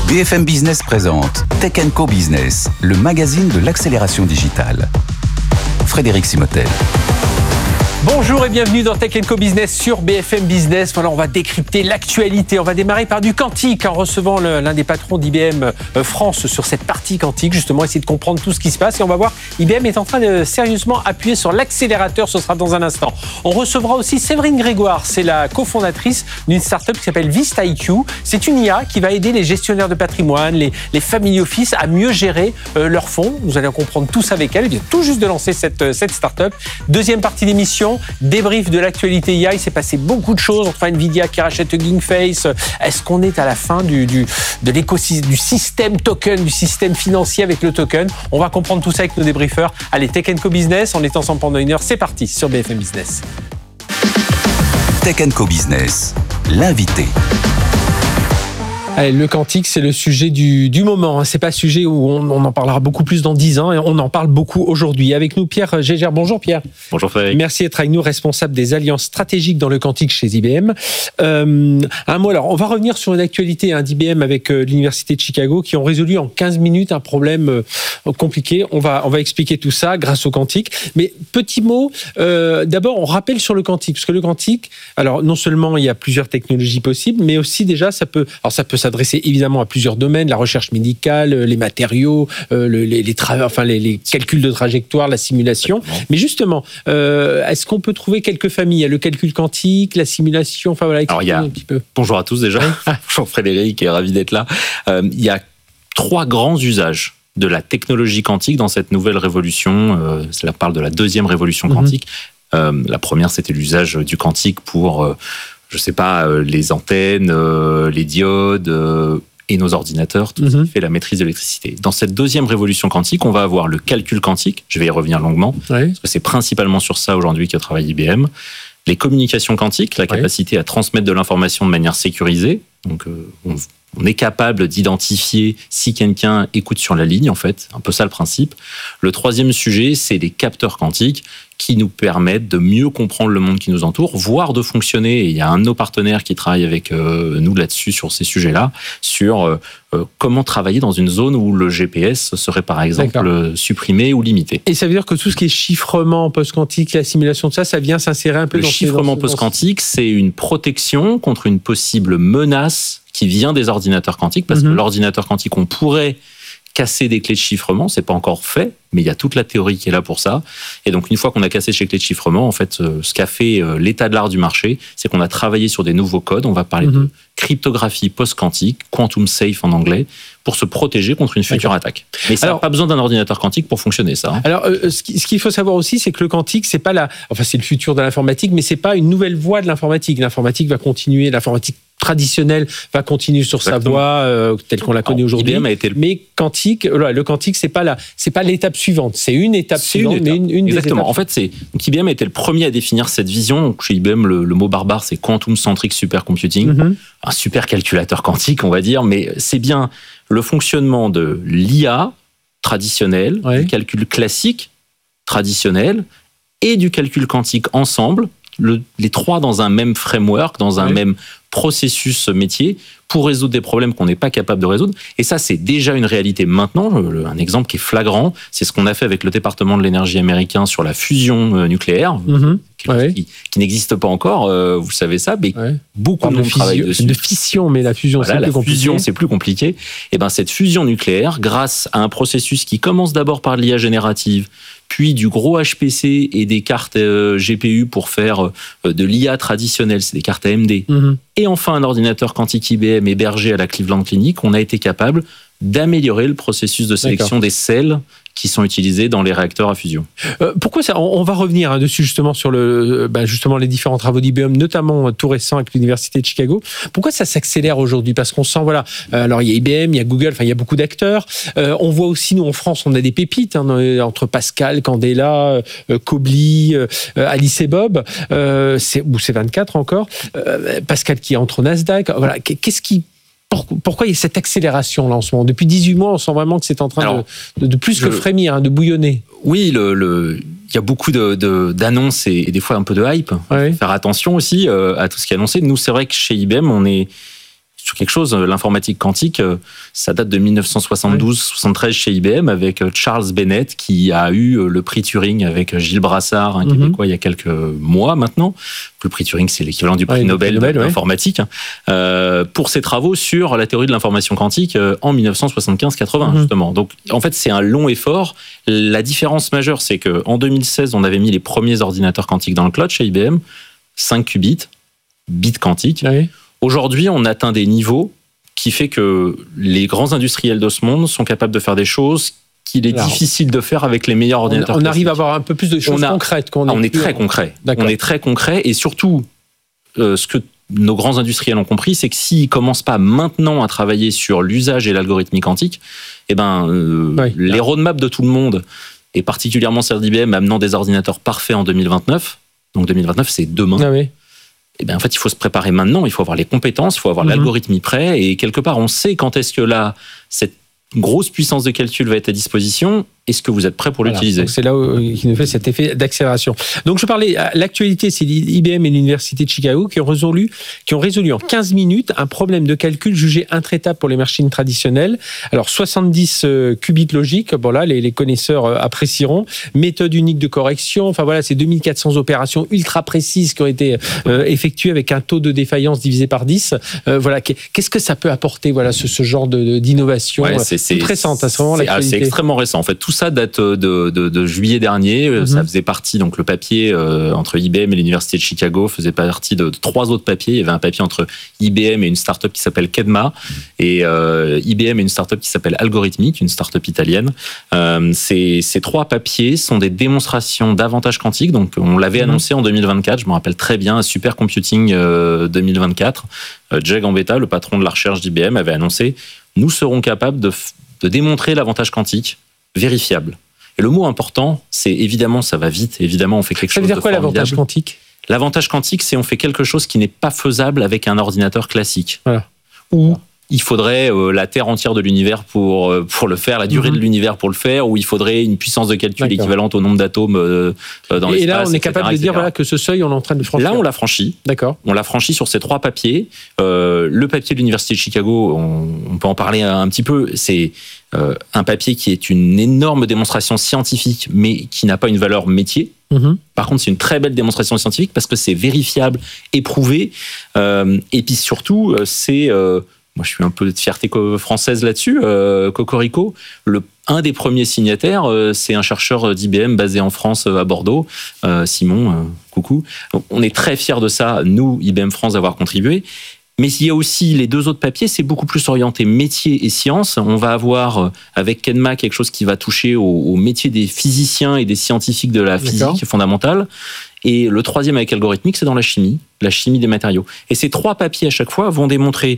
BFM Business présente Tech & Co Business, le magazine de l'accélération digitale. Frédéric Simotel. Bonjour et bienvenue dans Tech & Co Business sur BFM Business. Voilà, on va décrypter l'actualité. On va démarrer par du quantique en recevant l'un des patrons d'IBM France sur cette partie quantique, justement, essayer de comprendre tout ce qui se passe. Et on va voir, IBM est en train de sérieusement appuyer sur l'accélérateur. Ce sera dans un instant. On recevra aussi Séverine Grégoire. C'est la cofondatrice d'une start-up qui s'appelle VistaIQ. C'est une IA qui va aider les gestionnaires de patrimoine, les family office à mieux gérer leurs fonds. Vous allez comprendre tout ça avec elle. Elle vient tout juste de lancer cette start-up. Deuxième partie d'émission. Débrief de l'actualité IA, il s'est passé beaucoup de choses. Enfin, Nvidia qui rachète Hugging Face. Est-ce qu'on est à la fin de l'écosystème, du système token, du système financier avec le token? On va comprendre tout ça avec nos débriefeurs. Allez, Tech & Co Business, on est ensemble pendant une heure. C'est parti sur BFM Business. Tech & Co Business, l'invité. Allez, le quantique, c'est le sujet du moment. C'est pas un sujet où on en parlera beaucoup plus dans 10 ans et on en parle beaucoup aujourd'hui. Avec nous, Pierre Gégère. Bonjour Pierre. Bonjour Frédéric. Merci d'être avec nous, responsable des alliances stratégiques dans le quantique chez IBM. Un mot, alors, on va revenir sur une actualité d'IBM avec l'Université de Chicago qui ont résolu en 15 minutes un problème compliqué. On va expliquer tout ça grâce au quantique. Mais petit mot, d'abord, on rappelle sur le quantique, parce que le quantique, alors non seulement il y a plusieurs technologies possibles, mais aussi déjà ça peut s'adresser évidemment à plusieurs domaines, la recherche médicale, les matériaux, les calculs de trajectoire, la simulation. Exactement. Mais justement, est-ce qu'on peut trouver quelques familles? Il y a le calcul quantique, la simulation, enfin voilà, expliquez un petit peu. Bonjour à tous déjà. Bonjour Frédéric, et ravi d'être là. Il y a 3 grands usages de la technologie quantique dans cette nouvelle révolution. Cela parle de la deuxième révolution quantique. La première, c'était l'usage du quantique pour les antennes, les diodes et nos ordinateurs, tout ce qui fait la maîtrise de l'électricité. Dans cette deuxième révolution quantique, on va avoir le calcul quantique, je vais y revenir longuement, parce que c'est principalement sur ça aujourd'hui que travaille IBM. Les communications quantiques, la capacité à transmettre de l'information de manière sécurisée. Donc, on est capable d'identifier si quelqu'un écoute sur la ligne, en fait. Un peu ça le principe. Le troisième sujet, c'est les capteurs quantiques qui nous permettent de mieux comprendre le monde qui nous entoure, voire de fonctionner. Et il y a un de nos partenaires qui travaille avec nous là-dessus, sur ces sujets-là, sur comment travailler dans une zone où le GPS serait par exemple supprimé ou limité. Et ça veut dire que tout ce qui est chiffrement post-quantique, la simulation de ça vient s'insérer un peu dans le chiffrement post-quantique, c'est une protection contre une possible menace qui vient des ordinateurs quantiques, parce que l'ordinateur quantique, on pourrait casser des clés de chiffrement, c'est pas encore fait, mais il y a toute la théorie qui est là pour ça. Et donc, une fois qu'on a cassé ces clés de chiffrement, en fait, ce qu'a fait l'état de l'art du marché, c'est qu'on a travaillé sur des nouveaux codes. On va parler de cryptographie post-quantique, quantum safe en anglais, pour se protéger contre une future attaque. Mais ça n'a pas besoin d'un ordinateur quantique pour fonctionner, ça. Alors, ce qu'il faut savoir aussi, c'est que le quantique, c'est pas c'est le futur de l'informatique, mais c'est pas une nouvelle voie de l'informatique. L'informatique va continuer, l'informatique traditionnelle va continuer sur sa voie telle qu'on la connaît aujourd'hui. Mais quantique, le quantique, c'est pas l'étape suivante. C'est une étape suivante, mais une Exactement. Des étapes. En fait, IBM a été le premier à définir cette vision. Donc, chez IBM, le mot barbare, c'est Quantum Centric Supercomputing. Un super calculateur quantique, on va dire, mais c'est bien le fonctionnement de l'IA traditionnel, du calcul classique traditionnel et du calcul quantique ensemble, les 3 dans un même framework, dans un même processus métier, pour résoudre des problèmes qu'on n'est pas capable de résoudre. Et ça, c'est déjà une réalité maintenant. Un exemple qui est flagrant, c'est ce qu'on a fait avec le département de l'énergie américain sur la fusion nucléaire, qui n'existe pas encore, vous savez ça, mais beaucoup de monde travaille dessus. De fission, mais la fusion, c'est plus compliqué. La fusion, c'est plus compliqué. Et ben, cette fusion nucléaire, grâce à un processus qui commence d'abord par l'IA générative, puis du gros HPC et des cartes GPU pour faire de l'IA traditionnelle, c'est des cartes AMD, et enfin un ordinateur quantique IBM hébergé à la Cleveland Clinic, on a été capable d'améliorer le processus de sélection des sels qui sont utilisés dans les réacteurs à fusion. Pourquoi ça? On va revenir dessus justement sur justement les différents travaux d'IBM, notamment tout récent avec l'Université de Chicago. Pourquoi ça s'accélère aujourd'hui? Parce qu'on sent, alors il y a IBM, il y a Google, il y a beaucoup d'acteurs. On voit aussi, nous en France, on a des pépites entre Pascal, Candela, Kobli, Alice et Bob, c'est 24 encore. Pascal qui entre au Nasdaq. Voilà, pourquoi il y a cette accélération là en ce moment? Depuis 18 mois, on sent vraiment que c'est en train de plus que frémir, de bouillonner. Oui, il y a beaucoup d'annonces et des fois un peu de hype. Faire attention aussi à tout ce qui est annoncé. Nous, c'est vrai que chez IBM, on est sur quelque chose. L'informatique quantique, ça date de 1972-73 chez IBM avec Charles Bennett qui a eu le prix Turing avec Gilles Brassard, un Québécois, il y a quelques mois maintenant. Le prix Turing, c'est l'équivalent du prix Nobel d'informatique, pour ses travaux sur la théorie de l'information quantique en 1975-80, justement. Donc, en fait, c'est un long effort. La différence majeure, c'est qu'en 2016, on avait mis les premiers ordinateurs quantiques dans le cloud chez IBM, 5 qubits, bits quantiques. Oui. Aujourd'hui, on atteint des niveaux qui fait que les grands industriels de ce monde sont capables de faire des choses qu'il est difficile de faire avec les meilleurs ordinateurs. On arrive à avoir un peu plus de choses concrètes. On est très concret. On est très concret et surtout, ce que nos grands industriels ont compris, c'est que s'ils ne commencent pas maintenant à travailler sur l'usage et l'algorithmie quantique, les roadmaps de tout le monde, et particulièrement celle d'IBM, amenant des ordinateurs parfaits en 2029, donc 2029 c'est demain, en fait il faut se préparer maintenant, il faut avoir les compétences, il faut avoir l'algorithmie prêt, et quelque part on sait quand est-ce que cette grosse puissance de calcul va être à disposition. Est-ce que vous êtes prêt pour l'utiliser ? Donc c'est là qui nous fait cet effet d'accélération. Donc je parlais, l'actualité, c'est IBM et l'Université de Chicago qui ont résolu en 15 minutes un problème de calcul jugé intraitable pour les machines traditionnelles. Alors 70 qubits logiques, bon là les connaisseurs apprécieront. Méthode unique de correction, enfin voilà, c'est 2400 opérations ultra précises qui ont été effectuées avec un taux de défaillance divisé par 10. Voilà, qu'est-ce que ça peut apporter, voilà, ce genre d'innovation c'est récente, c'est vraiment l'actualité. C'est extrêmement récent. En fait, tout ça date de juillet dernier. Ça faisait partie, donc le papier entre IBM et l'Université de Chicago faisait partie de 3 autres papiers. Il y avait un papier entre IBM et une start-up qui s'appelle Kedma, et IBM et une start-up qui s'appelle Algorithmic, une start-up italienne. Ces 3 papiers sont des démonstrations d'avantages quantiques. Donc, on l'avait annoncé en 2024, je me rappelle très bien, à Supercomputing 2024. Jay Gambetta, le patron de la recherche d'IBM, avait annoncé « Nous serons capables de démontrer l'avantage quantique vérifiable ». Et le mot important, c'est évidemment, ça va vite, évidemment, on fait quelque chose de formidable. Ça veut dire quoi l'avantage quantique ? L'avantage quantique, c'est on fait quelque chose qui n'est pas faisable avec un ordinateur classique. Voilà. Ou il faudrait la Terre entière de l'univers pour le faire, la durée de l'univers pour le faire, ou il faudrait une puissance de calcul équivalente au nombre d'atomes dans l'espace. Et là, on est capable de dire voilà, que ce seuil, on est en train de le franchir. Là, on l'a franchi. D'accord. On l'a franchi sur ces 3 papiers. Le papier de l'Université de Chicago, on peut en parler un petit peu. C'est un papier qui est une énorme démonstration scientifique, mais qui n'a pas une valeur métier. Par contre, c'est une très belle démonstration scientifique parce que c'est vérifiable, éprouvé. Et puis surtout, c'est... moi, je suis un peu de fierté française là-dessus. Cocorico, un des premiers signataires, c'est un chercheur d'IBM basé en France à Bordeaux, Simon, coucou. Donc, on est très fiers de ça, nous, IBM France, d'avoir contribué. Mais il y a aussi les 2 autres papiers, c'est beaucoup plus orienté métier et science. On va avoir, avec Kedma, quelque chose qui va toucher au métier des physiciens et des scientifiques de la physique fondamentale. Et le 3e avec Algorithmic, c'est dans la chimie des matériaux. Et ces 3 papiers, à chaque fois, vont démontrer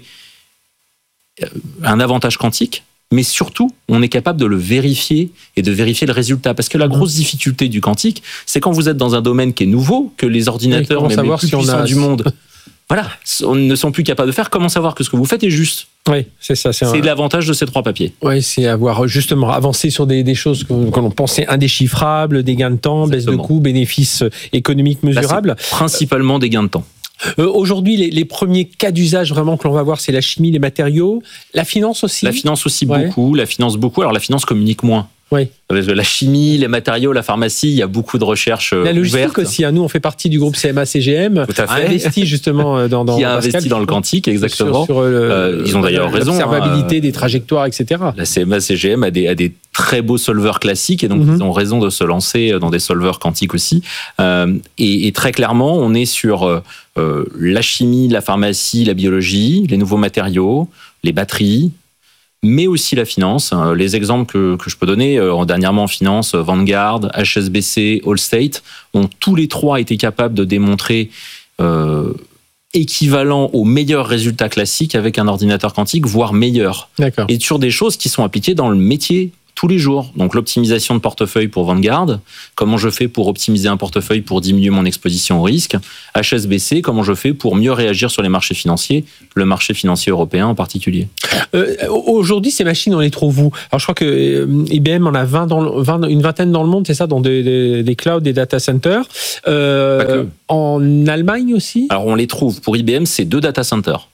un avantage quantique, mais surtout, on est capable de le vérifier et de vérifier le résultat. Parce que la grosse difficulté du quantique, c'est quand vous êtes dans un domaine qui est nouveau, que les ordinateurs, même les plus puissants du monde, ne sont plus capables de faire. Comment savoir que ce que vous faites est juste ? Oui, c'est ça. C'est l'avantage de ces 3 papiers. Oui, c'est avoir justement avancé sur des choses qu'on pensait indéchiffrables, des gains de temps, baisse de coûts, bénéfices économiques mesurables. Là, c'est principalement des gains de temps. Aujourd'hui, les premiers cas d'usage vraiment que l'on va voir, c'est la chimie, les matériaux, la finance aussi. La finance aussi beaucoup, la finance beaucoup. Alors la finance communique moins. Oui. La chimie, les matériaux, la pharmacie, il y a beaucoup de recherches ouvertes. La logistique aussi. Nous, on fait partie du groupe CMA-CGM. Tout à fait. Investi justement dans qui a investi dans le quantique, exactement. Ils ont d'ailleurs raison. L'observabilité des trajectoires, etc. La CMA-CGM a des très beaux solveurs classiques et donc ils ont raison de se lancer dans des solveurs quantiques aussi. Et très clairement, on est sur la chimie, la pharmacie, la biologie, les nouveaux matériaux, les batteries, mais aussi la finance. Les exemples que je peux donner, dernièrement en finance, Vanguard, HSBC, Allstate, ont tous les 3 été capables de démontrer équivalent aux meilleurs résultats classiques avec un ordinateur quantique, voire meilleur. D'accord. Et sur des choses qui sont appliquées dans le métier tous les jours. Donc l'optimisation de portefeuille pour Vanguard, comment je fais pour optimiser un portefeuille pour diminuer mon exposition au risque. HSBC, comment je fais pour mieux réagir sur les marchés financiers, le marché financier européen en particulier. Aujourd'hui, ces machines, on les trouve où ? Alors je crois que IBM en a une vingtaine dans le monde, c'est ça, dans des clouds, des data centers. En Allemagne aussi ? Alors on les trouve, pour IBM, c'est 2 data centers. Ouais.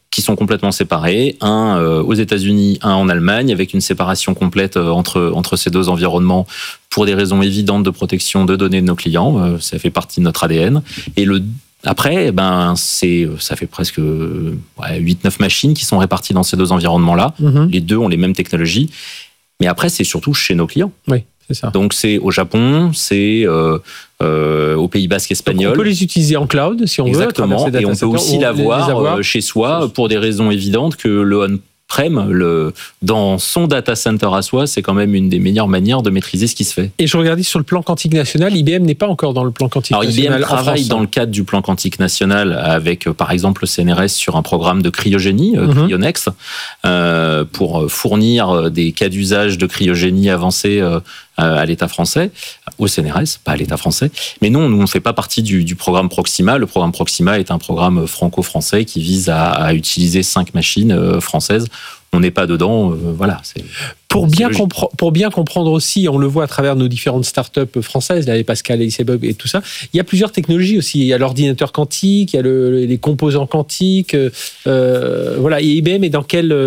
qui sont complètement séparés, un aux États-Unis, un en Allemagne, avec une séparation complète entre ces deux environnements pour des raisons évidentes de protection de données de nos clients. Ça fait partie de notre ADN. Et après, ça fait presque 8-9 machines qui sont réparties dans ces deux environnements-là. Les deux ont les mêmes technologies. Mais après, c'est surtout chez nos clients. Oui, c'est ça. Donc, c'est au Japon, c'est au Pays Basque espagnol. Donc on peut les utiliser en cloud, si on veut. Exactement. Et on peut aussi l'avoir chez soi pour des raisons évidentes que le on-prem, dans son data center à soi, c'est quand même une des meilleures manières de maîtriser ce qui se fait. Et je regardais sur le plan quantique national, IBM n'est pas encore dans le plan quantique national. Alors IBM travaille dans le cadre du plan quantique national avec, par exemple, le CNRS sur un programme de cryogénie, Cryonex, pour fournir des cas d'usage de cryogénie avancée à l'État français, au CNRS, pas à l'État français. Mais non, nous, on ne fait pas partie du programme Proxima. Le programme Proxima est un programme franco-français qui vise à utiliser 5 machines françaises. On n'est pas dedans, voilà. Pour bien comprendre aussi, on le voit à travers nos différentes startups françaises, là, les Pascal, les Sebug et tout ça, il y a plusieurs technologies aussi. Il y a l'ordinateur quantique, il y a les composants quantiques. Voilà. Et IBM est dans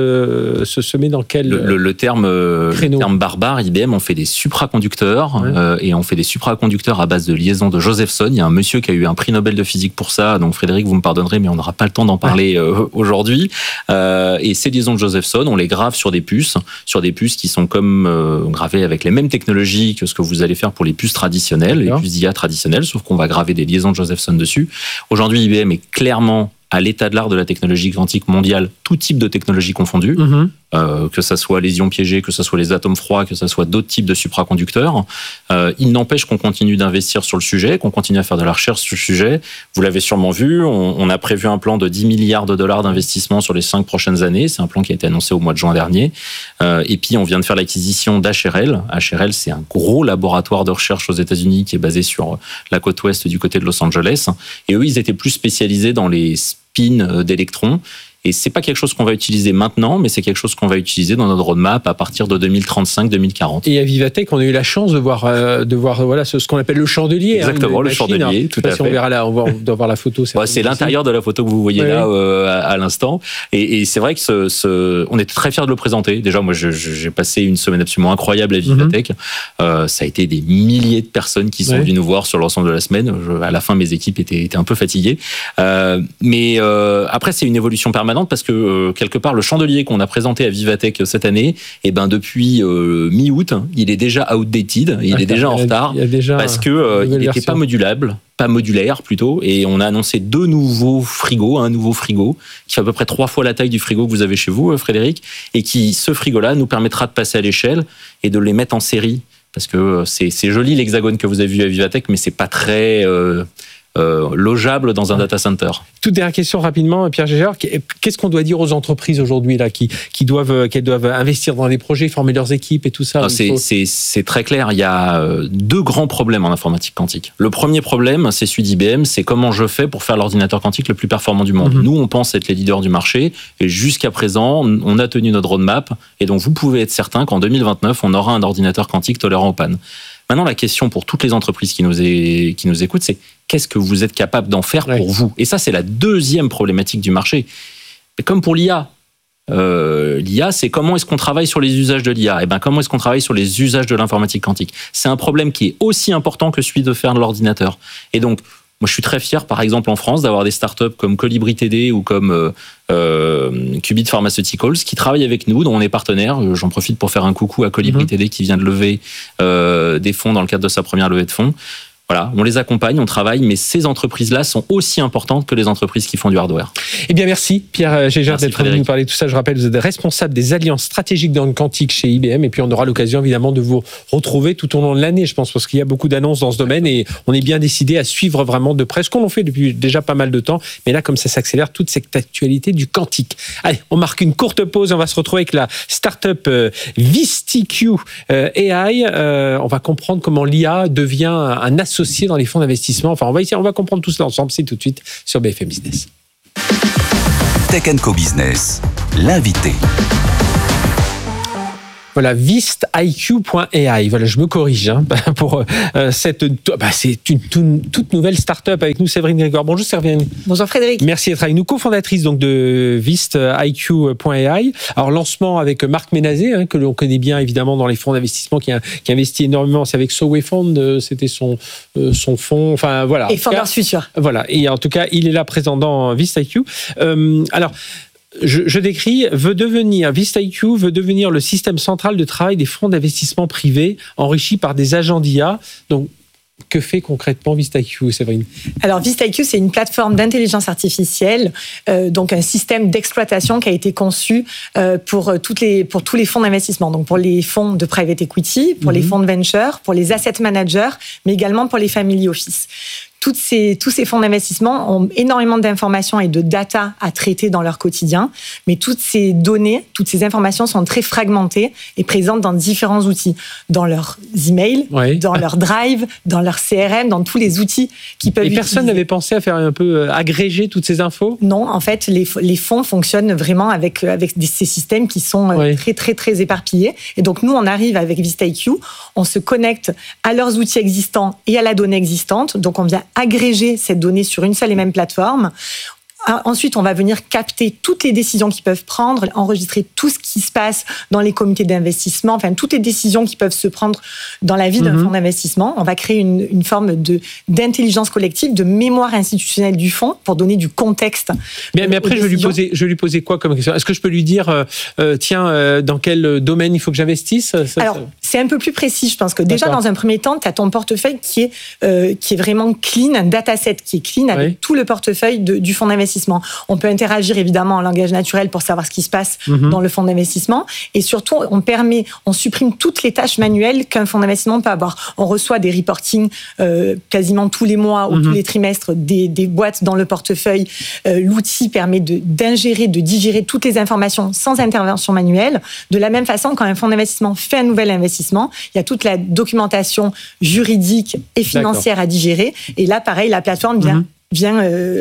se met dans quel le terme barbare, IBM, on fait des supraconducteurs et on fait des supraconducteurs à base de liaison de Josephson. Il y a un monsieur qui a eu un prix Nobel de physique pour ça. Donc Frédéric, vous me pardonnerez, mais on n'aura pas le temps d'en parler aujourd'hui. Et ces liaisons de Josephson, on les grave sur des puces qui sont comme gravées avec les mêmes technologies que ce que vous allez faire pour les puces traditionnelles, les puces d'IA traditionnelles, sauf qu'on va graver des liaisons de Josephson dessus. Aujourd'hui, IBM est clairement à l'état de l'art de la technologie quantique mondiale, tout type de technologie confondue, que ça soit les ions piégés, que ça soit les atomes froids, que ça soit d'autres types de supraconducteurs. Il n'empêche qu'on continue d'investir sur le sujet, qu'on continue à faire de la recherche sur le sujet. Vous l'avez sûrement vu, on a prévu un plan de 10 milliards de dollars d'investissement sur les 5 prochaines années. C'est un plan qui a été annoncé au mois de juin dernier. Et puis, on vient de faire l'acquisition d'HRL. HRL, c'est un gros laboratoire de recherche aux États-Unis qui est basé sur la côte ouest du côté de Los Angeles. Et eux, ils étaient plus spécialisés dans les spins d'électrons. Et c'est pas quelque chose qu'on va utiliser maintenant, mais c'est quelque chose qu'on va utiliser dans notre roadmap à partir de 2035-2040. Et à Vivatech, on a eu la chance de voir voilà ce qu'on appelle le chandelier. Exactement, le chandelier, tout à fait. On verra là, on doit voir la photo. C'est l'intérieur de la photo que vous voyez là à l'instant. Et c'est vrai que on était très fiers de le présenter. Déjà, moi, j'ai passé une semaine absolument incroyable à Vivatech. Ça a été des milliers de personnes qui sont venues nous voir sur l'ensemble de la semaine. À la fin, mes équipes étaient un peu fatiguées. Mais après, c'est une évolution permanente parce que quelque part le chandelier qu'on a présenté à Vivatech cette année, depuis mi-août, il est déjà outdated, il est déjà en retard parce que il n'était pas modulaire plutôt, et on a annoncé 2 nouveaux frigos, un nouveau frigo qui fait à peu près 3 fois la taille du frigo que vous avez chez vous, Frédéric, et ce frigo-là nous permettra de passer à l'échelle et de les mettre en série, parce que c'est joli l'hexagone que vous avez vu à Vivatech, mais c'est pas très logeable dans un data center. Toute dernière question rapidement, Pierre Gégard. Qu'est-ce qu'on doit dire aux entreprises aujourd'hui là, qu'elles doivent investir dans les projets, former leurs équipes et tout ça? C'est très clair. Il y a 2 grands problèmes en informatique quantique. Le premier problème, c'est celui d'IBM, c'est comment je fais pour faire l'ordinateur quantique le plus performant du monde. Nous, on pense être les leaders du marché, et jusqu'à présent, on a tenu notre roadmap, et donc vous pouvez être certain qu'en 2029, on aura un ordinateur quantique tolérant aux pannes. Maintenant, la question pour toutes les entreprises qui nous écoutent, c'est qu'est-ce que vous êtes capable d'en faire pour vous? Et ça, c'est la deuxième problématique du marché. Et comme pour l'IA, l'IA, c'est comment est-ce qu'on travaille sur les usages de l'IA? Comment est-ce qu'on travaille sur les usages de l'informatique quantique? C'est un problème qui est aussi important que celui de faire de l'ordinateur. Et donc, moi, je suis très fier, par exemple, en France, d'avoir des startups comme Colibri TD ou comme Qubit Pharmaceuticals qui travaillent avec nous, dont on est partenaire. J'en profite pour faire un coucou à Colibri TD qui vient de lever des fonds dans le cadre de sa première levée de fonds. Voilà, on les accompagne, on travaille, mais ces entreprises-là sont aussi importantes que les entreprises qui font du hardware. Eh bien, merci Pierre Gégard d'être venu nous parler de tout ça. Je rappelle, vous êtes responsable des alliances stratégiques dans le quantique chez IBM, et puis on aura l'occasion évidemment de vous retrouver tout au long de l'année, je pense, parce qu'il y a beaucoup d'annonces dans ce domaine, et on est bien décidé à suivre vraiment de près ce qu'on fait depuis déjà pas mal de temps, mais là, comme ça s'accélère, toute cette actualité du quantique. Allez, on marque une courte pause, on va se retrouver avec la start-up VistiQ AI. On va comprendre comment l'IA devient un associé dans les fonds d'investissement. Enfin, on va comprendre tout cela ensemble. C'est tout de suite sur BFM Business. Tech & Co Business, l'invité. Voilà, vistiq.ai. Voilà, je me corrige pour c'est une toute nouvelle start-up avec nous, Séverine Grégoire. Bonjour Séverine. Bonjour Frédéric. Merci d'être avec nous, cofondatrice donc de vistiq.ai. Alors lancement avec Marc Ménazé, que l'on connaît bien évidemment dans les fonds d'investissement, qui investit énormément. C'est avec Soway Fund, c'était son fonds. Enfin voilà. Et Founders Future. Voilà. Et en tout cas, il est là présent dans vistiq. Alors. Je décris, vistiq veut devenir le système central de travail des fonds d'investissement privés enrichi par des agents d'IA. Donc, que fait concrètement vistiq, Séverine ? Alors, vistiq, c'est une plateforme d'intelligence artificielle, donc un système d'exploitation qui a été conçu pour tous les fonds d'investissement. Donc, pour les fonds de private equity, pour les fonds de venture, pour les asset managers, mais également pour les family office. Tous ces fonds d'investissement ont énormément d'informations et de data à traiter dans leur quotidien, mais toutes ces données, toutes ces informations sont très fragmentées et présentes dans différents outils, dans leurs emails, dans leur drive, dans leur CRM, dans tous les outils qui peuvent utiliser. Et personne n'avait pensé à faire un peu agréger toutes ces infos ? Non, en fait, les fonds fonctionnent vraiment avec ces systèmes qui sont très, très, très éparpillés. Et donc, nous, on arrive avec vistiq, on se connecte à leurs outils existants et à la donnée existante. Donc, on vient agréger cette donnée sur une seule et même plateforme. Ensuite, on va venir capter toutes les décisions qu'ils peuvent prendre, enregistrer tout ce qui se passe dans les comités d'investissement, enfin toutes les décisions qui peuvent se prendre dans la vie d'un fonds d'investissement. On va créer une forme d'intelligence collective, de mémoire institutionnelle du fonds pour donner du contexte. Mais après, je vais lui poser quoi comme question ? Est-ce que je peux lui dire, dans quel domaine il faut que j'investisse ? Alors, c'est un peu plus précis. Je pense que déjà, dans un premier temps, tu as ton portefeuille qui est vraiment clean, un dataset qui est clean avec tout le portefeuille du fonds d'investissement. On peut interagir évidemment en langage naturel pour savoir ce qui se passe dans le fonds d'investissement. Et surtout, on supprime toutes les tâches manuelles qu'un fonds d'investissement peut avoir. On reçoit des reportings quasiment tous les mois ou tous les trimestres des boîtes dans le portefeuille. L'outil permet d'ingérer, de digérer toutes les informations sans intervention manuelle. De la même façon, quand un fonds d'investissement fait un nouvel investissement, il y a toute la documentation juridique et financière à digérer. Et là, pareil, la plateforme vient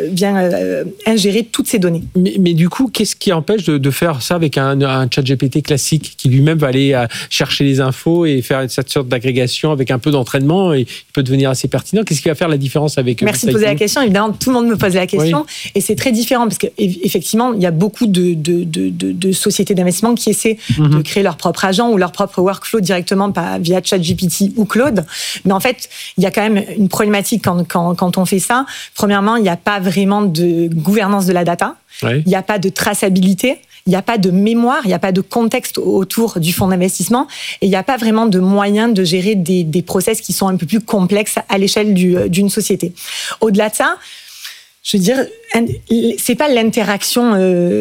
ingérer toutes ces données. Mais du coup, qu'est-ce qui empêche de faire ça avec un chat GPT classique qui lui-même va aller chercher les infos et faire cette sorte d'agrégation avec un peu d'entraînement et il peut devenir assez pertinent. Qu'est-ce qui va faire la différence avec Merci de poser la question. Évidemment, tout le monde me pose la question et c'est très différent parce qu'effectivement, il y a beaucoup de sociétés d'investissement qui essaient de créer leur propre agent ou leur propre workflow directement via ChatGPT ou Claude. Mais en fait, il y a quand même une problématique quand on fait ça. Premièrement, il n'y a pas vraiment de gouvernance de la data, il n'y a pas de traçabilité, il n'y a pas de mémoire, il n'y a pas de contexte autour du fonds d'investissement et il n'y a pas vraiment de moyens de gérer des process qui sont un peu plus complexes à l'échelle d'une société. Au-delà de ça, je veux dire, c'est pas l'interaction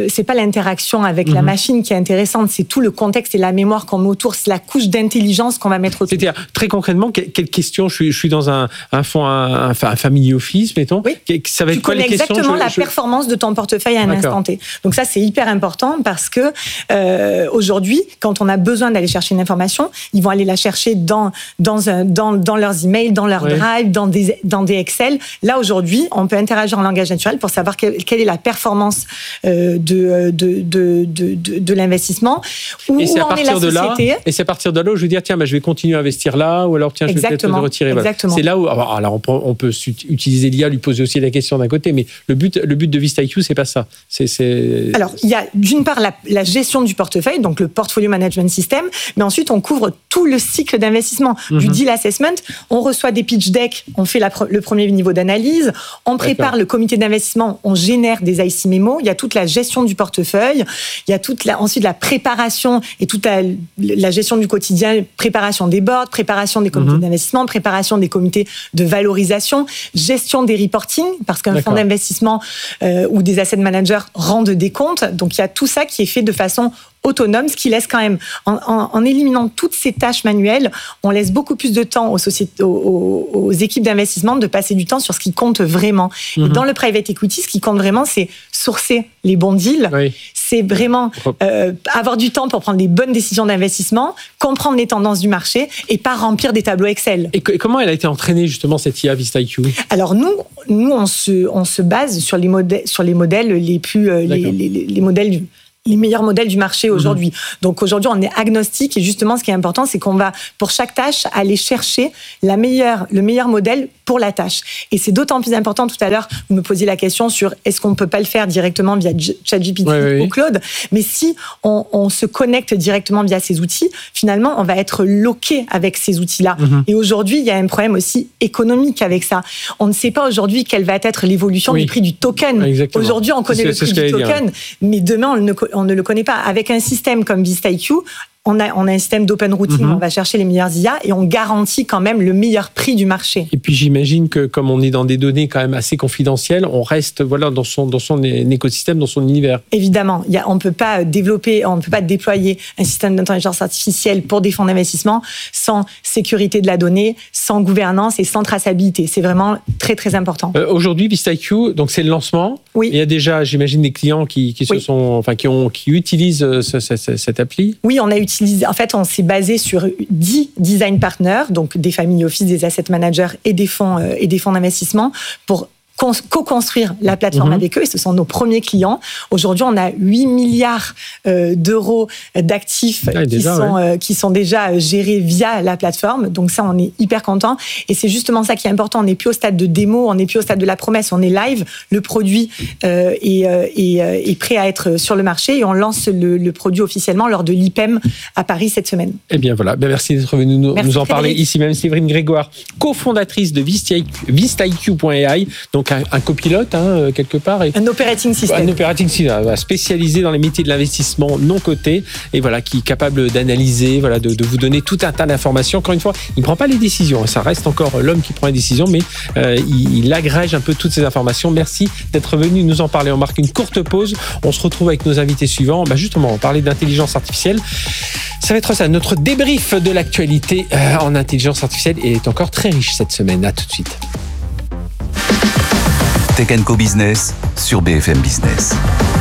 avec la machine qui est intéressante, c'est tout le contexte et la mémoire qu'on met autour, c'est la couche d'intelligence qu'on va mettre autour. C'est-à-dire, très concrètement, quelle question je suis dans un fonds, un family office, mettons. Oui. Ça va être quoi les questions ? Tu connais exactement la performance de ton portefeuille à un instant T. Donc ça, c'est hyper important parce que aujourd'hui, quand on a besoin d'aller chercher une information, ils vont aller la chercher dans leurs emails, dans leur drive, dans des Excel. Là, aujourd'hui, on peut interagir en langage naturel pour savoir quelle est la performance de l'investissement, où en est la société. Et c'est à partir de là où je vais dire, tiens, je vais continuer à investir là, ou alors tiens, je vais peut-être me retirer. Exactement. C'est là où, alors on peut utiliser l'IA, lui poser aussi la question d'un côté, mais le but de vistiq, c'est pas ça. Alors, il y a d'une part la gestion du portefeuille, donc le portfolio management system, mais ensuite on couvre tout le cycle d'investissement, du deal assessment, on reçoit des pitch decks, on fait le premier niveau d'analyse, on prépare le comité d'investissement, on génère des IC mémos, il y a toute la gestion du portefeuille, il y a ensuite la préparation et toute la gestion du quotidien, préparation des boards, préparation des comités d'investissement, préparation des comités de valorisation, gestion des reporting, parce qu'un fonds d'investissement ou des asset managers rendent des comptes, donc il y a tout ça qui est fait de façon autonome, ce qui laisse quand même, en éliminant toutes ces tâches manuelles, on laisse beaucoup plus de temps aux équipes d'investissement de passer du temps sur ce qui compte vraiment. Et dans le private equity, ce qui compte vraiment, c'est sourcer les bons deals, c'est vraiment avoir du temps pour prendre les bonnes décisions d'investissement, comprendre les tendances du marché et pas remplir des tableaux Excel. Et comment elle a été entraînée justement cette IA vistiq ? Alors nous on se base sur les modèles les modèles les meilleurs modèles du marché aujourd'hui. Donc aujourd'hui, on est agnostique et justement, ce qui est important, c'est qu'on va, pour chaque tâche, aller chercher le meilleur modèle pour la tâche. Et c'est d'autant plus important. Tout à l'heure, vous me posiez la question sur est-ce qu'on peut pas le faire directement via ChatGPT ou Claude. Mais si on se connecte directement via ces outils, finalement, on va être loqué avec ces outils-là. Et aujourd'hui, il y a un problème aussi économique avec ça. On ne sait pas aujourd'hui quelle va être l'évolution du prix du token. Exactement. Aujourd'hui, on connaît le prix du token, mais demain, on ne le connaît pas. Avec un système comme VistaIQ, on a un système d'open routing, on va chercher les meilleurs IA et on garantit quand même le meilleur prix du marché. Et puis j'imagine que comme on est dans des données quand même assez confidentielles, on reste dans son écosystème, dans son univers. Évidemment, on ne peut pas déployer un système d'intelligence artificielle pour des fonds d'investissement sans sécurité de la donnée, sans gouvernance et sans traçabilité. C'est vraiment très très important. Aujourd'hui, VistaIQ, donc c'est le lancement. Oui. Il y a déjà, j'imagine, des clients qui utilisent cette appli. Oui, on s'est basé sur 10 design partners, donc des family office, des asset managers et des fonds d'investissement pour co-construire la plateforme avec eux, et ce sont nos premiers clients. Aujourd'hui, on a 8 milliards d'euros d'actifs qui sont déjà gérés via la plateforme. Donc ça, on est hyper content. Et c'est justement ça qui est important. On n'est plus au stade de démo, on n'est plus au stade de la promesse, on est live. Le produit est prêt à être sur le marché et on lance le produit officiellement lors de l'IPEM à Paris cette semaine. Eh bien voilà, merci d'être venu nous en parler ici même. Séverine Grégoire, cofondatrice de VistaIQ.ai, donc un copilote, quelque part. Un operating system. Un operating system spécialisé dans les métiers de l'investissement non coté et voilà, qui est capable d'analyser, de vous donner tout un tas d'informations. Encore une fois, il ne prend pas les décisions. Ça reste encore l'homme qui prend les décisions, mais il agrège un peu toutes ces informations. Merci d'être venu nous en parler. On marque une courte pause. On se retrouve avec nos invités suivants. Justement, on parlait d'intelligence artificielle. Ça va être ça. Notre débrief de l'actualité en intelligence artificielle est encore très riche cette semaine. À tout de suite. Tech & Co Business sur BFM Business.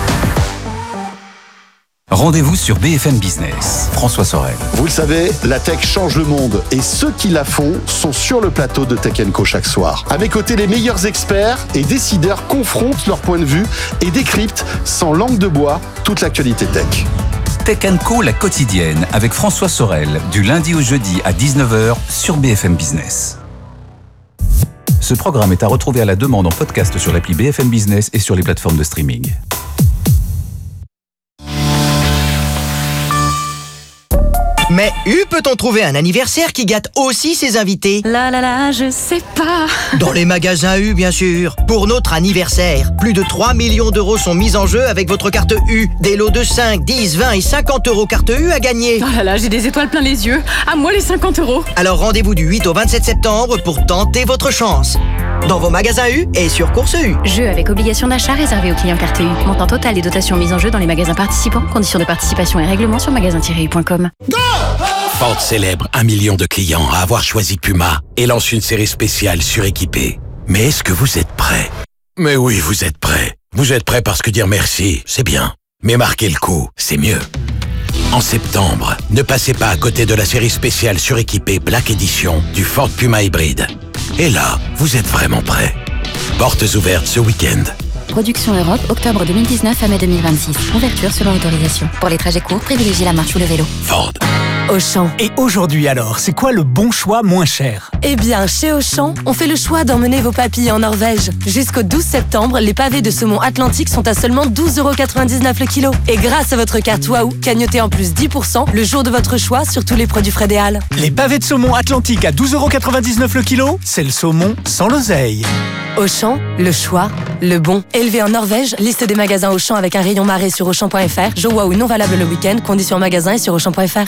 Rendez-vous sur BFM Business. François Sorel. Vous le savez, la tech change le monde et ceux qui la font sont sur le plateau de Tech & Co chaque soir. À mes côtés, les meilleurs experts et décideurs confrontent leur point de vue et décryptent sans langue de bois toute l'actualité tech. Tech & Co, la quotidienne, avec François Sorel, du lundi au jeudi à 19h sur BFM Business. Ce programme est à retrouver à la demande en podcast sur l'appli BFM Business et sur les plateformes de streaming. Mais peut-on trouver un anniversaire qui gâte aussi ses invités ? Je sais pas. Dans les magasins U, bien sûr. Pour notre anniversaire, plus de 3 millions d'euros sont mis en jeu avec votre carte U. Des lots de 5, 10, 20 et 50 euros carte U à gagner. J'ai des étoiles plein les yeux. À moi les 50 euros. Alors rendez-vous du 8 au 27 septembre pour tenter votre chance. Dans vos magasins U et sur Course U. Jeu avec obligation d'achat réservé aux clients carte U. Montant total des dotations mises en jeu dans les magasins participants. Conditions de participation et règlements sur magasin-u.com. Ford célèbre 1 million de clients à avoir choisi Puma et lance une série spéciale suréquipée. Mais est-ce que vous êtes prêts ? Mais oui, vous êtes prêts. Vous êtes prêts parce que dire merci, c'est bien. Mais marquer le coup, c'est mieux. En septembre, ne passez pas à côté de la série spéciale suréquipée Black Edition du Ford Puma hybride. Et là, vous êtes vraiment prêts. Portes ouvertes ce week-end. Production Europe, octobre 2019 à mai 2026. Ouverture selon autorisation. Pour les trajets courts, privilégiez la marche ou le vélo. Ford. Auchan. Et aujourd'hui alors, c'est quoi le bon choix moins cher ? Eh bien, chez Auchan, on fait le choix d'emmener vos papilles en Norvège. Jusqu'au 12 septembre, les pavés de saumon Atlantique sont à seulement 12,99€ le kilo. Et grâce à votre carte Waouh, cagnotez en plus 10% le jour de votre choix sur tous les produits Frédéal. Les pavés de saumon Atlantique à 12,99€ le kilo, c'est le saumon sans l'oseille. Auchan, le choix, le bon. Élevé en Norvège, liste des magasins Auchan avec un rayon marée sur Auchan.fr. Jeu Waouh non valable le week-end, conditions en magasin et sur Auchan.fr.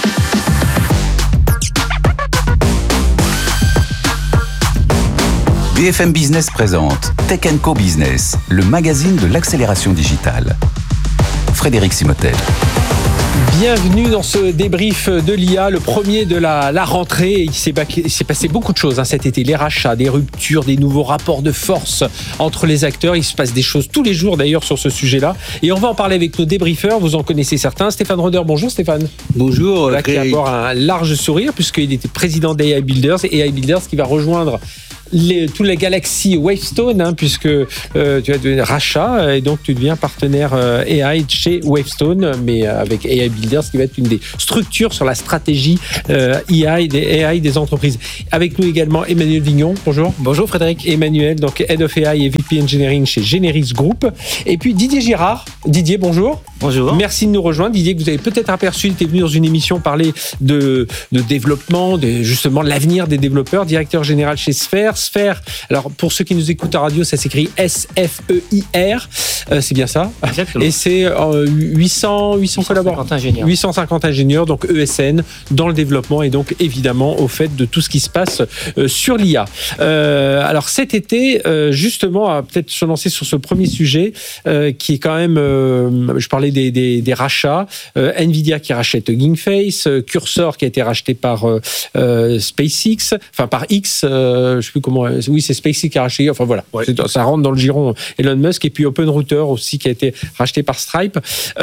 BFM Business présente Tech & Co Business, le magazine de l'accélération digitale. Frédéric Simotel. Bienvenue dans ce débrief de l'IA, le premier de la rentrée. Il s'est passé beaucoup de choses cet été. Les rachats, des ruptures, des nouveaux rapports de force entre les acteurs. Il se passe des choses tous les jours d'ailleurs sur ce sujet-là. Et on va en parler avec nos débriefeurs. Vous en connaissez certains. Stéphane Roder, bonjour Stéphane. Bonjour. Là, qui a encore un large sourire puisqu'il était président d'AI Builders. Et AI Builders qui va rejoindre toute la galaxie Wavestone, puisque tu as devenu rachat et donc tu deviens partenaire AI chez Wavestone, mais avec AI Builder, ce qui va être une des structures sur la stratégie AI des entreprises. Avec nous également Emmanuel Vignon. Bonjour. Bonjour Frédéric. Emmanuel, donc Head of AI et VP Engineering chez Generis Group. Et puis Didier Girard. Didier, bonjour. Bonjour. Merci de nous rejoindre. Didier, que vous avez peut-être aperçu, il était venu dans une émission parler de développement, justement l'avenir des développeurs, directeur général chez Sphère. Sphère, alors pour ceux qui nous écoutent à radio, ça s'écrit SFEIR, c'est bien ça. Exactement. Et c'est 800 collaborateurs, 850 ingénieurs, donc ESN, dans le développement et donc évidemment au fait de tout ce qui se passe sur l'IA. Alors cet été, justement, à peut-être se lancer sur ce premier sujet qui est quand même, je parlais des rachats, Nvidia qui rachète GameFace, Cursor qui a été racheté par SpaceX, enfin par X, je sais plus comment, oui c'est SpaceX qui a racheté, enfin voilà, ouais. Ça rentre dans le giron Elon Musk, et puis OpenRouter aussi qui a été racheté par Stripe.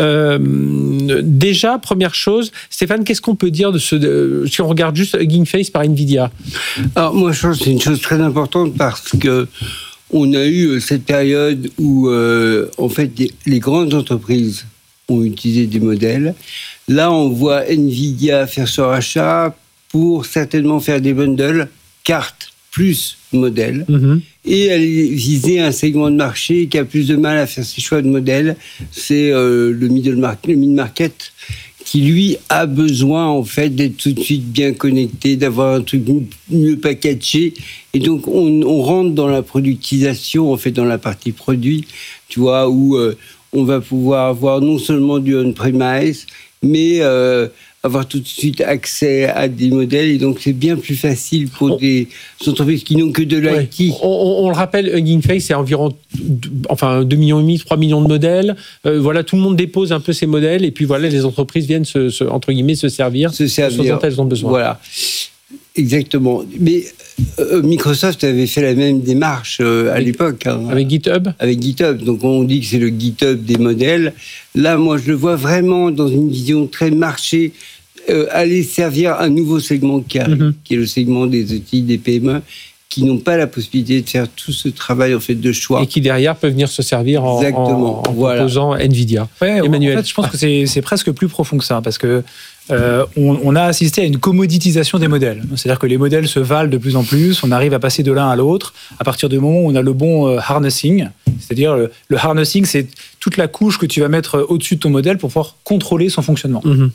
Déjà, première chose, Stéphane, qu'est-ce qu'on peut dire si on regarde juste GameFace par Nvidia? Alors moi je pense que c'est une chose très importante parce que on a eu cette période où en fait les grandes entreprises ont utilisé des modèles. Là, on voit Nvidia faire ce rachat pour certainement faire des bundles, cartes plus modèles, et aller viser un segment de marché qui a plus de mal à faire ses choix de modèles. C'est le mid-market, qui lui a besoin en fait d'être tout de suite bien connecté, d'avoir un truc mieux packagé, et donc on rentre dans la productisation, en fait dans la partie produit, tu vois, où on va pouvoir avoir non seulement du on-premise, mais avoir tout de suite accès à des modèles, et donc c'est bien plus facile pour des entreprises qui n'ont que de l'IT. Ouais. On le rappelle, GameFace, c'est environ 2,5 millions, 3 millions de modèles. Voilà, tout le monde dépose un peu ces modèles, et puis voilà, les entreprises viennent entre guillemets se servir ce dont elles ont besoin. Voilà, exactement. Mais Microsoft avait fait la même démarche à l'époque. Avec GitHub. Avec GitHub. Donc on dit que c'est le GitHub des modèles. Là, moi, je le vois vraiment dans une vision très marché, aller servir un nouveau segment qui arrive, qui est le segment des outils, des PME, qui n'ont pas la possibilité de faire tout ce travail en fait de choix. Et qui derrière peuvent venir se servir en proposant Nvidia. Ouais, Emmanuel. En fait, je pense que c'est presque plus profond que ça, parce que on a assisté à une commoditisation des modèles. C'est-à-dire que les modèles se valent de plus en plus, on arrive à passer de l'un à l'autre à partir du moment où on a le bon harnessing. C'est-à-dire le harnessing, c'est toute la couche que tu vas mettre au-dessus de ton modèle pour pouvoir contrôler son fonctionnement. D'accord ?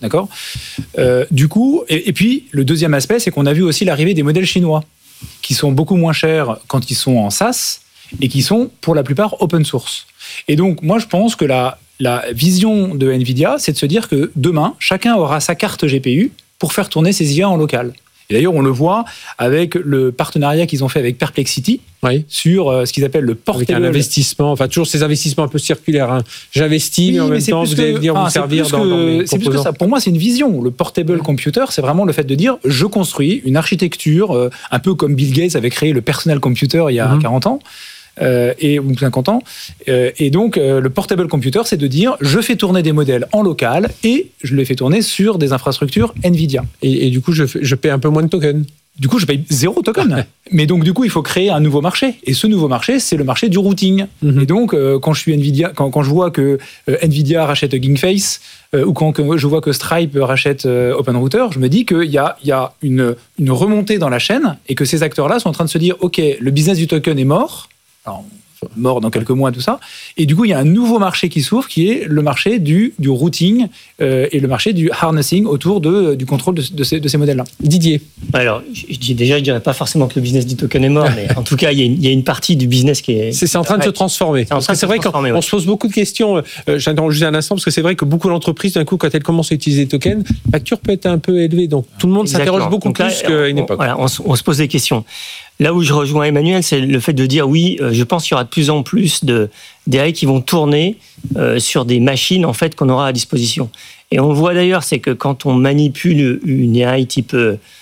Du coup, et puis le deuxième aspect, c'est qu'on a vu aussi l'arrivée des modèles chinois, qui sont beaucoup moins chers quand ils sont en SaaS et qui sont pour la plupart open source. Et donc, moi, je pense que la vision de Nvidia, c'est de se dire que demain, chacun aura sa carte GPU pour faire tourner ses IA en local. Et d'ailleurs, on le voit avec le partenariat qu'ils ont fait avec Perplexity sur ce qu'ils appellent le portable. Avec un investissement, enfin toujours ces investissements un peu circulaires. J'investis, mais en même temps, vous allez venir vous servir dans mes c'est plus que ça. Pour moi, c'est une vision. Le portable computer, c'est vraiment le fait de dire, je construis une architecture, un peu comme Bill Gates avait créé le personal computer il y a 40 ans. Ou 50 ans. Et donc, le portable computer, c'est de dire, je fais tourner des modèles en local et je les fais tourner sur des infrastructures Nvidia. Et du coup, je paie un peu moins de tokens. Du coup, je paye 0 token. Mais donc, du coup, il faut créer un nouveau marché. Et ce nouveau marché, c'est le marché du routing. Et donc, quand je suis Nvidia, quand je vois que Nvidia rachète GameFace, ou quand je vois que Stripe rachète OpenRouter, je me dis qu'il y a une remontée dans la chaîne et que ces acteurs-là sont en train de se dire, OK, le business du token est mort. Alors, mort dans quelques mois, tout ça. Et du coup, il y a un nouveau marché qui s'ouvre, qui est le marché du routing et le marché du harnessing autour du contrôle de ces modèles-là. Didier. Alors, je dirais pas forcément que le business du token est mort, mais en tout cas, il y a une partie du business qui est... C'est en train de se transformer. C'est vrai qu'on se pose beaucoup de questions. J'interromps juste un instant, parce que c'est vrai que beaucoup d'entreprises, d'un coup, quand elles commencent à utiliser les tokens, la facture peut être un peu élevée. Donc, tout le monde s'interroge beaucoup plus qu'à une époque. Voilà, on se pose des questions. Là où je rejoins Emmanuel, c'est le fait de dire oui, je pense qu'il y aura de plus en plus d'AI qui vont tourner sur des machines en fait qu'on aura à disposition. Et on le voit d'ailleurs, c'est que quand on manipule une AI type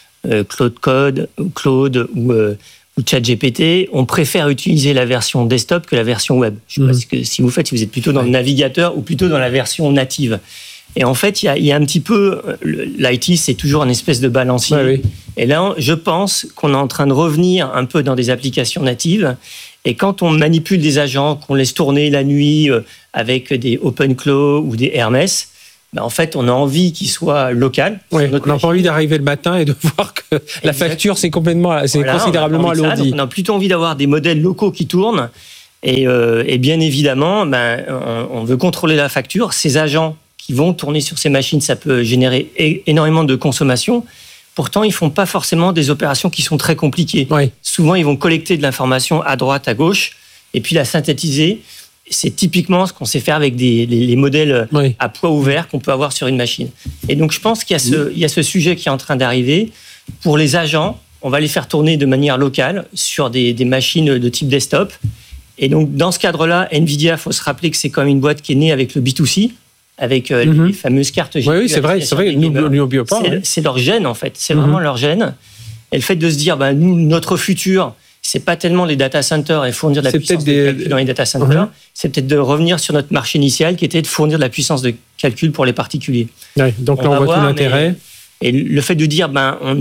Claude ou ChatGPT, on préfère utiliser la version desktop que la version web. Je ne sais pas si vous êtes plutôt dans le navigateur ou plutôt dans la version native. Et en fait, il y a un petit peu... L'IT, c'est toujours une espèce de balancier. Oui. Et là, je pense qu'on est en train de revenir un peu dans des applications natives. Et quand on manipule des agents, qu'on laisse tourner la nuit avec des OpenClaw ou des Hermès, ben en fait, on a envie qu'ils soient locaux. Oui, on n'a pas envie d'arriver le matin et de voir que la facture, c'est considérablement alourdi. On a plutôt envie d'avoir des modèles locaux qui tournent. Et bien évidemment, on veut contrôler la facture. Ces agents qui vont tourner sur ces machines, ça peut générer énormément de consommation. Pourtant, ils ne font pas forcément des opérations qui sont très compliquées. Oui. Souvent, ils vont collecter de l'information à droite, à gauche, et puis la synthétiser. C'est typiquement ce qu'on sait faire avec les modèles à poids ouvert qu'on peut avoir sur une machine. Et donc, je pense qu'il y a ce sujet qui est en train d'arriver. Pour les agents, on va les faire tourner de manière locale sur des machines de type desktop. Et donc, dans ce cadre-là, NVIDIA, il faut se rappeler que c'est quand même une boîte qui est née avec le B2C, avec les fameuses cartes GPU. Oui, c'est vrai, nous n'oublions pas. C'est leur gène, en fait. C'est vraiment leur gène. Et le fait de se dire, nous, notre futur, c'est pas tellement les data centers et fournir de la puissance de calcul dans les data centers, c'est peut-être de revenir sur notre marché initial qui était de fournir de la puissance de calcul pour les particuliers. Ouais, donc là, on voit tout l'intérêt. Et le fait de dire,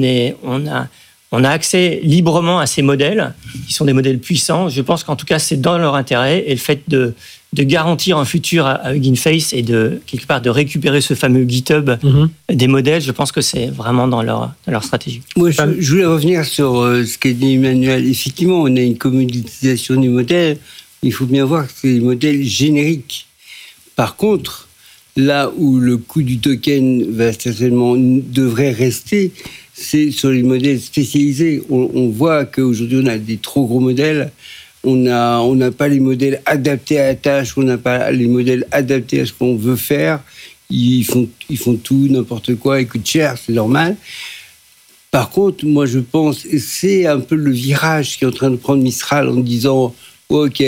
on a accès librement à ces modèles, qui sont des modèles puissants, je pense qu'en tout cas, c'est dans leur intérêt. Et le fait de garantir un futur à Hugging Face et quelque part de récupérer ce fameux GitHub des modèles, je pense que c'est vraiment dans leur stratégie. Moi, je voulais revenir sur ce qu'a dit Emmanuel. Effectivement, on a une commoditisation des modèles. Il faut bien voir que c'est des modèles génériques. Par contre, là où le coût du token devrait rester, c'est sur les modèles spécialisés. On voit qu'aujourd'hui, on a des trop gros modèles. On n'a pas les modèles adaptés à la tâche, on n'a pas les modèles adaptés à ce qu'on veut faire. Ils font tout, n'importe quoi, ils coûtent cher, c'est normal. Par contre, moi je pense, c'est un peu le virage qui est en train de prendre Mistral en disant ok,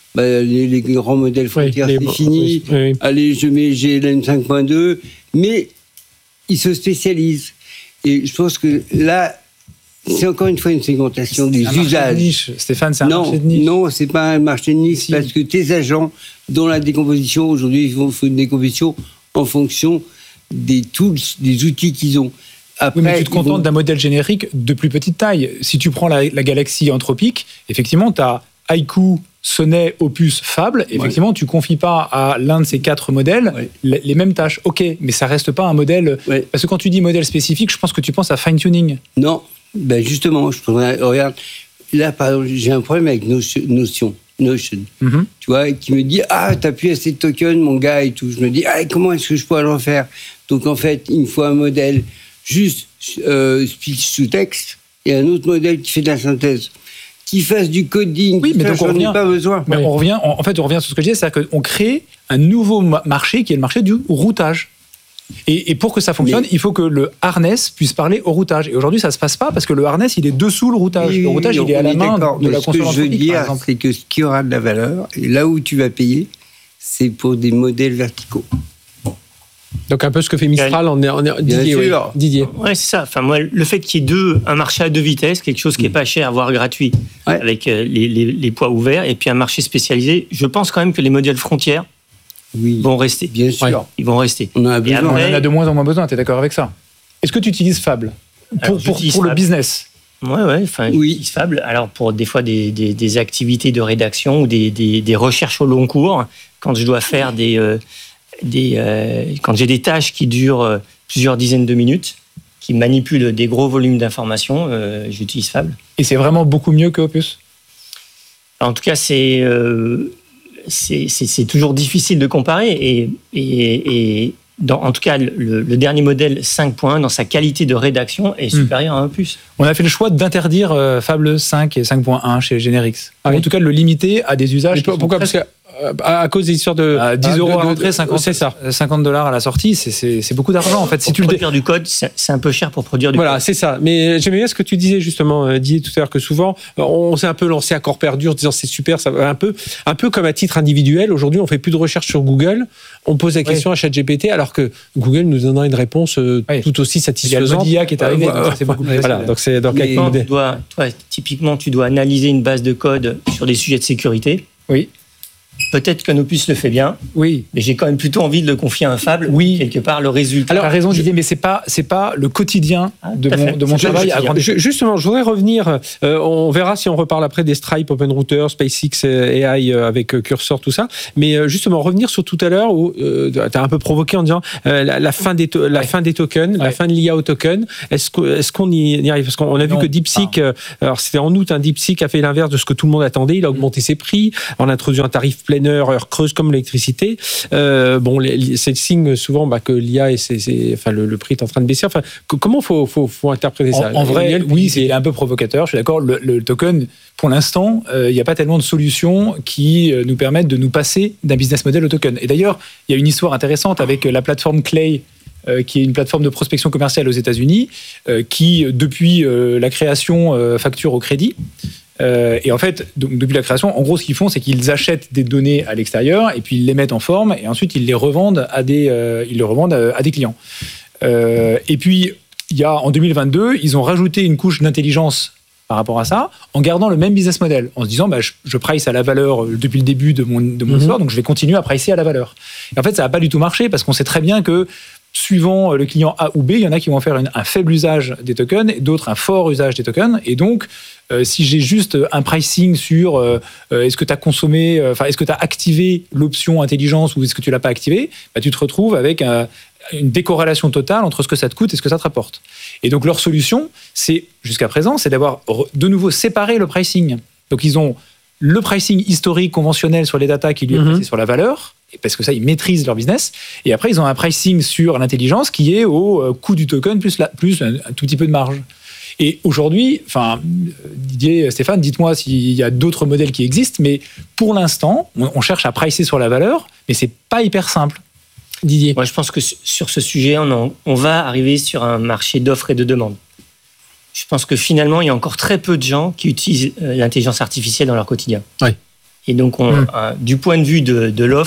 les grands modèles frontières, c'est fini. Oui. Allez, je mets GLM 5.2, mais ils se spécialisent. Et je pense que là, c'est encore une fois une segmentation des usages. Marché de niche. Stéphane, c'est un marché de niche. Non, c'est pas un marché de niche, parce que tes agents, dans la décomposition, aujourd'hui, ils font une décomposition en fonction des tools, des outils qu'ils ont. Après, mais tu te contentes d'un modèle générique de plus petite taille. Si tu prends la galaxie anthropique, effectivement, tu as Haiku, Sonnet, Opus, Fable. Effectivement, tu ne confies pas à l'un de ces 4 modèles les mêmes tâches. OK, mais ça ne reste pas un modèle... Parce que quand tu dis modèle spécifique, je pense que tu penses à fine-tuning. Non. Justement, regarde, là, par exemple, j'ai un problème avec Notion. Tu vois, qui me dit t'as plus assez de tokens, mon gars, et tout. Je me dis comment est-ce que je pourrais le refaire? Donc en fait, il me faut un modèle juste speech to text et un autre modèle qui fait de la synthèse, qui fasse du coding. Oui, mais donc j'en ai pas besoin. Mais on revient sur ce que je disais, c'est-à-dire qu'on crée un nouveau marché qui est le marché du routage. Et pour que ça fonctionne, il faut que le harness puisse parler au routage. Et aujourd'hui, ça ne se passe pas parce que le harness, il est dessous le routage. Le routage, il est à la main de la console. Ce que je veux dire, c'est que ce qui aura de la valeur, et là où tu vas payer, c'est pour des modèles verticaux. Donc un peu ce que fait Mistral Didier. Ouais, c'est ça. Enfin, moi, le fait qu'il y ait un marché à 2 vitesses, quelque chose qui n'est pas cher, voire gratuit, avec les poids ouverts, et puis un marché spécialisé, je pense quand même que les modèles frontières vont rester. Bien sûr. Ils vont rester. On en a besoin. On en a de moins en moins besoin, tu es d'accord avec ça? Est-ce que tu utilises Fable pour le business? J'utilise Fable. Alors, pour des fois des activités de rédaction ou des recherches au long cours, quand je dois faire quand j'ai des tâches qui durent plusieurs dizaines de minutes, qui manipulent des gros volumes d'informations, j'utilise Fable. Et c'est vraiment beaucoup mieux que Opus? En tout cas, c'est toujours difficile de comparer. En tout cas, le dernier modèle 5.1, dans sa qualité de rédaction, est supérieur à Opus. On a fait le choix d'interdire Fable 5 et 5.1 chez Generix. En tout cas, de le limiter à des usages. Pourquoi? Parce que à cause des histoires de 10 € à l'entrée, c'est ça. $50 à la sortie, c'est beaucoup d'argent en fait. Si tu produire du code, c'est un peu cher pour produire du code. Voilà, c'est ça. Mais j'aimais bien ce que tu disais justement, Didier, tout à l'heure, que souvent on s'est un peu lancé à corps perdu en disant c'est super, ça va un peu comme à titre individuel. Aujourd'hui, on fait plus de recherche sur Google, on pose la question à ChatGPT, alors que Google nous donnera une réponse tout aussi satisfaisante. Il y a le mode IA qui est arrivé, donc c'est beaucoup plus facile. Voilà, donc c'est dans quelques modèles. Typiquement, tu dois analyser une base de code sur des sujets de sécurité. Oui. peut-être Canopus le fait bien. Oui. Mais j'ai quand même plutôt envie de le confier à un Fable. Oui. Quelque part, le résultat. Alors, tu as raison, Didier, mais c'est pas le quotidien de mon travail à grande échelle. Justement, je voudrais revenir. On verra si on reparle après des Stripe, OpenRouter, SpaceX, AI avec Cursor, tout ça. Mais justement, revenir sur tout à l'heure où tu as un peu provoqué en disant la fin des tokens, la fin de l'IA au token. Est-ce qu'on y arrive? Parce qu'on a vu que DeepSeek, alors c'était en août, DeepSeek a fait l'inverse de ce que tout le monde attendait. Il a augmenté ses prix en introduisant un tarif plein heure creuse comme l'électricité. C'est le signe souvent que l'IA le prix est en train de baisser. Enfin, comment faut interpréter ça? En vrai, oui, c'est un peu provocateur. Je suis d'accord. Le token, pour l'instant, il n'y a pas tellement de solutions qui nous permettent de nous passer d'un business model au token. Et d'ailleurs, il y a une histoire intéressante avec la plateforme Clay, qui est une plateforme de prospection commerciale aux États-Unis, qui, depuis la création, facture au crédit. Et en fait, donc, depuis la création, en gros, ce qu'ils font, c'est qu'ils achètent des données à l'extérieur et puis ils les mettent en forme et ensuite ils les revendent à des clients. Et puis, en 2022, ils ont rajouté une couche d'intelligence par rapport à ça, en gardant le même business model, en se disant, je price à la valeur depuis le début de mon histoire, donc je vais continuer à pricer à la valeur. Et en fait, ça n'a pas du tout marché parce qu'on sait très bien que suivant le client A ou B, il y en a qui vont faire un faible usage des tokens et d'autres un fort usage des tokens. Et donc, si j'ai juste un pricing sur est-ce que tu as consommé, est-ce que tu as activé l'option intelligence ou est-ce que tu l'as pas activé, tu te retrouves avec une décorrélation totale entre ce que ça te coûte et ce que ça te rapporte. Et donc, leur solution, jusqu'à présent, c'est d'avoir de nouveau séparé le pricing. Donc, ils ont le pricing historique conventionnel sur les datas qui lui est placé sur la valeur, parce que ça, ils maîtrisent leur business. Et après, ils ont un pricing sur l'intelligence qui est au coût du token plus un tout petit peu de marge. Et aujourd'hui, Didier, Stéphane, dites-moi s'il y a d'autres modèles qui existent, mais pour l'instant, on cherche à pricer sur la valeur, mais c'est pas hyper simple. Didier? Moi, je pense que sur ce sujet, on va arriver sur un marché d'offres et de demandes. Je pense que finalement, il y a encore très peu de gens qui utilisent l'intelligence artificielle dans leur quotidien. Oui. Et donc, du point de vue de l'offre,